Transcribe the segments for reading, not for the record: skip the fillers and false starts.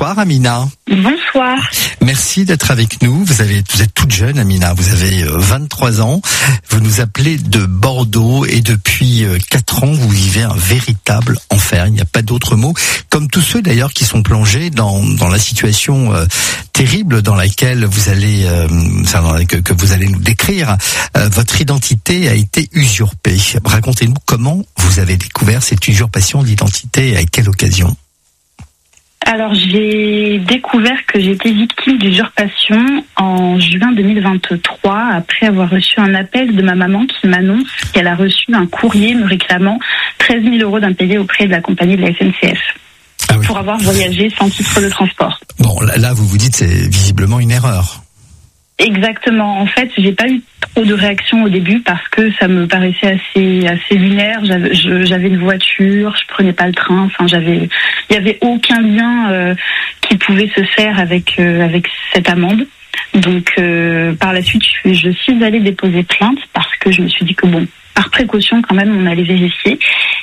Bonsoir Amina. Bonsoir. Merci d'être avec nous. Vous êtes toute jeune Amina, vous avez 23 ans. Vous nous appelez de Bordeaux et depuis 4 ans, vous vivez un véritable enfer. Il n'y a pas d'autre mot. Comme tous ceux d'ailleurs qui sont plongés dans la situation terrible dans laquelle vous allez que vous allez nous décrire. Votre identité a été usurpée. Racontez-nous comment vous avez découvert cette usurpation d'identité et à quelle occasion? Alors, j'ai découvert que j'étais victime d'usurpation en juin 2023, après avoir reçu un appel de ma maman qui m'annonce qu'elle a reçu un courrier me réclamant 13 000 € d'impayés auprès de la compagnie de la SNCF. Ah oui. Pour avoir voyagé sans titre de transport. Bon, là, vous vous dites c'est visiblement une erreur. Exactement. En fait, j'ai pas eu trop de réaction au début parce que ça me paraissait assez lunaire. J'avais une voiture, je prenais pas le train. Enfin, il y avait aucun lien qui pouvait se faire avec cette amende. Donc, par la suite, je suis allée déposer plainte parce que je me suis dit que bon, par précaution quand même, on allait vérifier.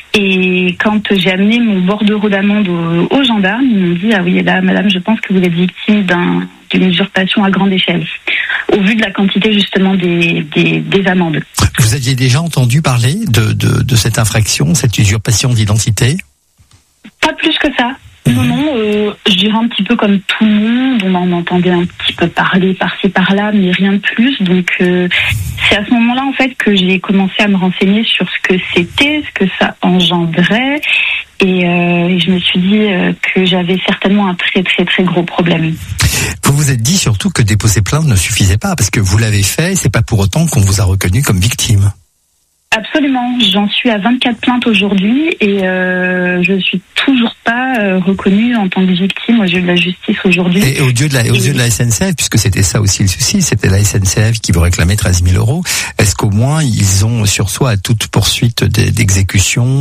Et quand j'ai amené mon bordereau d'amende aux gendarmes, ils m'ont dit « Ah oui, là, madame, je pense que vous êtes victime d'une usurpation à grande échelle. » Au vu de la quantité justement des amendes. Vous aviez déjà entendu parler de cette infraction, cette usurpation d'identité? Pas plus que ça. Non, je dirais un petit peu comme tout le monde, on en entendait un petit peu parler par-ci par-là, mais rien de plus. Donc c'est à ce moment-là en fait que j'ai commencé à me renseigner sur ce que c'était, ce que ça engendrait, et je me suis dit que j'avais certainement un très très très gros problème. Vous vous êtes dit surtout que déposer plainte ne suffisait pas, parce que vous l'avez fait, c'est pas pour autant qu'on vous a reconnu comme victime. Absolument, j'en suis à 24 plaintes aujourd'hui et je suis toujours pas reconnue en tant que victime aux yeux de la justice aujourd'hui. Et aux yeux de la SNCF, puisque c'était ça aussi le souci, c'était la SNCF qui vous réclamait 13 000 €. Est-ce qu'au moins ils ont sur soi à toute poursuite d'exécution,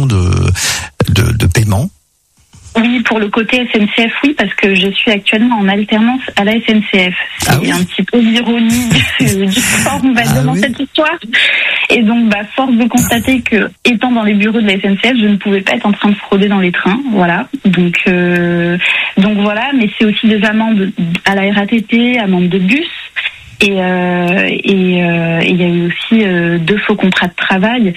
de paiement? Oui, pour le côté SNCF, oui, parce que je suis actuellement en alternance à la SNCF. C'est un petit peu l'ironie du sport, on va dire, dans cette histoire. Et donc, force de constater que, étant dans les bureaux de la SNCF, je ne pouvais pas être en train de frauder dans les trains, voilà. Donc voilà, mais c'est aussi des amendes à la RATP, amendes de bus. Et il y a eu aussi 2 faux contrats de travail.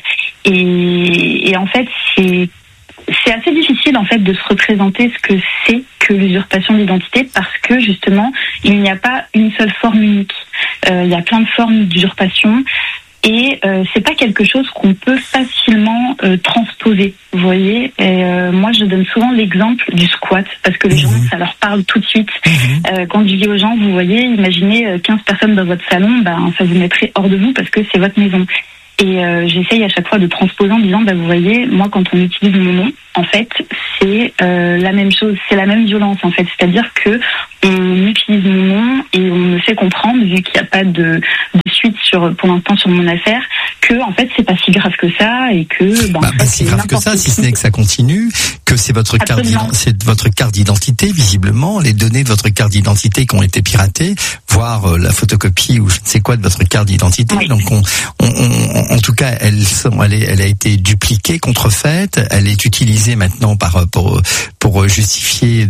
Et en fait, c'est assez difficile en fait de se représenter ce que c'est que l'usurpation d'identité parce que justement il n'y a pas une seule forme unique. Il y a plein de formes d'usurpation et c'est pas quelque chose qu'on peut facilement transposer. Vous voyez, moi je donne souvent l'exemple du squat parce que les gens ça leur parle tout de suite. Quand je dis aux gens, vous voyez, imaginez 15 personnes dans votre salon, ça vous mettrait hors de vous parce que c'est votre maison. Et j'essaye à chaque fois de transposer en disant, vous voyez, moi quand on utilise mon nom, en fait, c'est la même chose, c'est la même violence en fait. C'est-à-dire que on utilise mon nom et on me fait comprendre, vu qu'il n'y a pas de suite pour l'instant sur mon affaire, que en fait c'est pas si grave que ça et que pas si grave que ça, si ce n'est que ça continue, que c'est votre carte d'identité visiblement, les données de votre carte d'identité qui ont été piratées, voire la photocopie ou je ne sais quoi de votre carte d'identité. Oui. Donc en tout cas, elle a été dupliquée, contrefaite, elle est utilisée maintenant pour justifier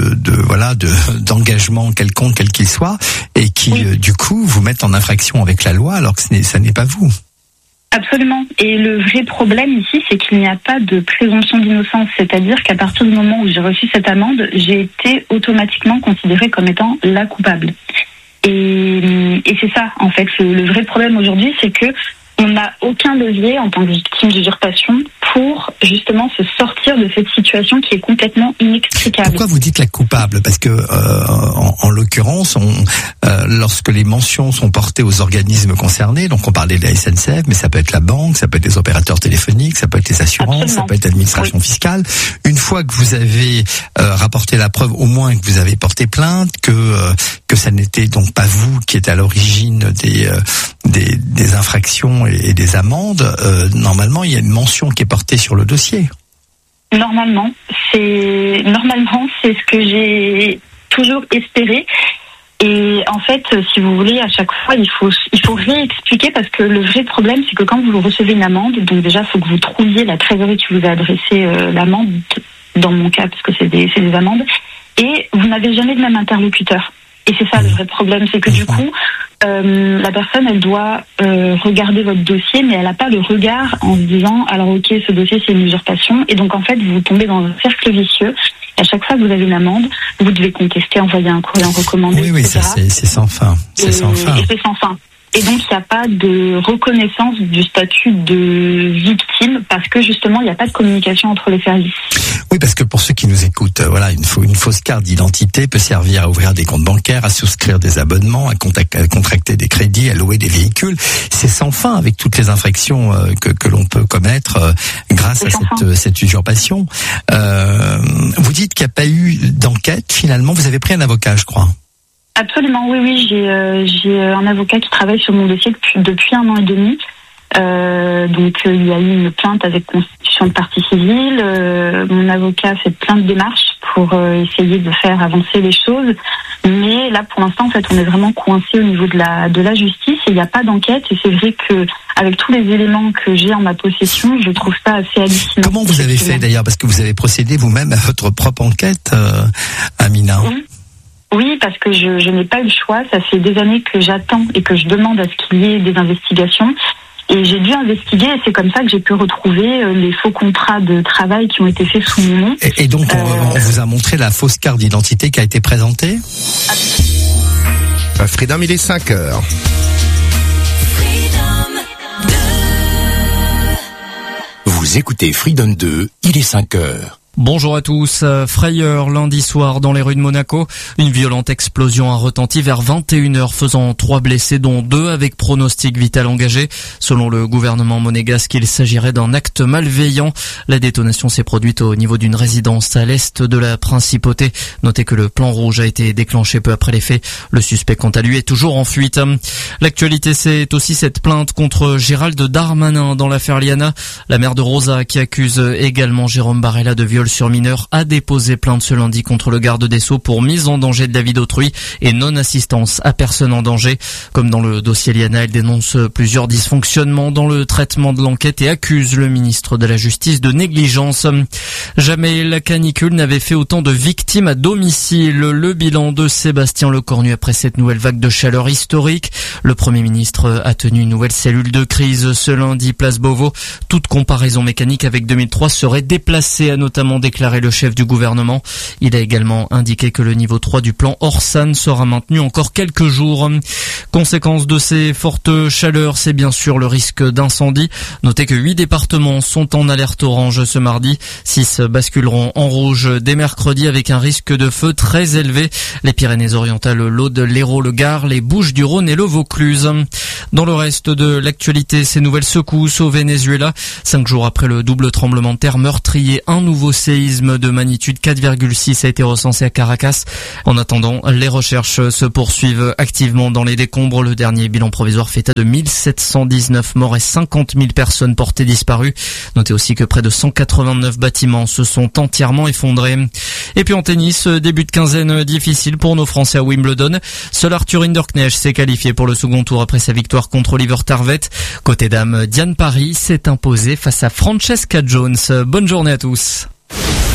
d'engagement quelconque, quel qu'il soit, et qui du coup vous mettent en infraction avec la loi, alors que ça n'est pas vous. Absolument. Et le vrai problème ici, c'est qu'il n'y a pas de présomption d'innocence. C'est-à-dire qu'à partir du moment où j'ai reçu cette amende, j'ai été automatiquement considérée comme étant la coupable. Et c'est ça, en fait, le vrai problème aujourd'hui, c'est que on n'a aucun levier en tant que victime d'usurpation pour justement se sortir de cette situation qui est complètement inextricable. Pourquoi vous dites la coupable? Parce que en l'occurrence, lorsque les mentions sont portées aux organismes concernés, donc on parlait de la SNCF, mais ça peut être la banque, ça peut être les opérateurs téléphoniques, ça peut être les assurances, absolument, ça peut être l'administration fiscale. Une fois que vous avez rapporté la preuve, au moins que vous avez porté plainte, que ça n'était donc pas vous qui êtes à l'origine des infractions et des amendes, normalement il y a une mention qui est portée sur le dossier. Normalement, c'est ce que j'ai toujours espéré. Et en fait, si vous voulez, à chaque fois, il faut réexpliquer parce que le vrai problème, c'est que quand vous recevez une amende, donc déjà, il faut que vous trouviez la trésorerie qui vous a adressé l'amende, dans mon cas, parce que c'est des amendes, et vous n'avez jamais le même interlocuteur. Et c'est ça le vrai problème, c'est que du coup, la personne, elle doit regarder votre dossier, mais elle n'a pas le regard en se disant, alors ok, ce dossier c'est une usurpation, et donc en fait vous tombez dans un cercle vicieux. Et à chaque fois que vous avez une amende, vous devez contester, envoyer un courrier en recommandé. Oui, ça c'est sans fin. Et c'est sans fin. Et donc, il n'y a pas de reconnaissance du statut de victime parce que justement, il n'y a pas de communication entre les services. Oui, parce que pour ceux qui nous écoutent, voilà, une fausse carte d'identité peut servir à ouvrir des comptes bancaires, à souscrire des abonnements, à contracter des crédits, à louer des véhicules. C'est sans fin avec toutes les infractions que l'on peut commettre grâce à cette usurpation. Vous dites qu'il n'y a pas eu d'enquête. Finalement, vous avez pris un avocat, je crois. Absolument, oui, j'ai un avocat qui travaille sur mon dossier depuis 1 an et demi. Donc il y a eu une plainte avec constitution de partie civile. Mon avocat a fait plein de démarches pour essayer de faire avancer les choses. Mais là, pour l'instant, en fait, on est vraiment coincé au niveau de la justice et il n'y a pas d'enquête. Et c'est vrai que avec tous les éléments que j'ai en ma possession, je trouve ça assez hallucinant. Comment vous avez fait d'ailleurs? Parce que vous avez procédé vous-même à votre propre enquête, Amina. Oui, parce que je n'ai pas eu le choix. Ça fait des années que j'attends et que je demande à ce qu'il y ait des investigations. Et j'ai dû investiguer et c'est comme ça que j'ai pu retrouver les faux contrats de travail qui ont été faits sous mon nom. Et donc, on vous a montré la fausse carte d'identité qui a été présentée? Freedom, il est 5h. Vous écoutez Freedom 2, il est 5h. Bonjour à tous. Frayeur lundi soir dans les rues de Monaco. Une violente explosion a retenti vers 21h faisant 3 blessés dont 2 avec pronostic vital engagé. Selon le gouvernement monégasque, il s'agirait d'un acte malveillant. La détonation s'est produite au niveau d'une résidence à l'est de la principauté. Notez que le plan rouge a été déclenché peu après les faits. Le suspect quant à lui est toujours en fuite. L'actualité, c'est aussi cette plainte contre Gérald Darmanin dans l'affaire Liana. La mère de Rosa qui accuse également Jérôme Barella de viol sur mineur a déposé plainte ce lundi contre le garde des Sceaux pour mise en danger de la vie d'autrui et non-assistance à personne en danger. Comme dans le dossier Liana, elle dénonce plusieurs dysfonctionnements dans le traitement de l'enquête et accuse le ministre de la Justice de négligence. Jamais la canicule n'avait fait autant de victimes à domicile. Le bilan de Sébastien Lecornu après cette nouvelle vague de chaleur historique. Le Premier ministre a tenu une nouvelle cellule de crise ce lundi, place Beauvau. Toute comparaison mécanique avec 2003 serait déplacée, a notamment déclaré le chef du gouvernement. Il a également indiqué que le niveau 3 du plan Orsan sera maintenu encore quelques jours. Conséquence de ces fortes chaleurs, c'est bien sûr le risque d'incendie. Notez que 8 départements sont en alerte orange ce mardi. 6 basculeront en rouge dès mercredi avec un risque de feu très élevé. Les Pyrénées-Orientales, l'Aude, l'Hérault, le Gard, les Bouches-du-Rhône et le Vaucluse. Dans le reste de l'actualité, ces nouvelles secousses au Venezuela. 5 jours après le double tremblement de terre meurtrier, un nouveau séisme de magnitude 4,6 a été recensé à Caracas. En attendant, les recherches se poursuivent activement dans les décombres. Le dernier bilan provisoire fait état de 1719 morts et 50 000 personnes portées disparues. Notez aussi que près de 189 bâtiments se sont entièrement effondrés. Et puis en tennis, début de quinzaine difficile pour nos Français à Wimbledon. Seul Arthur Hinderknecht s'est qualifié pour le second tour après sa victoire contre Oliver Tarvet. Côté dames, Diane Parry s'est imposée face à Francesca Jones. Bonne journée à tous.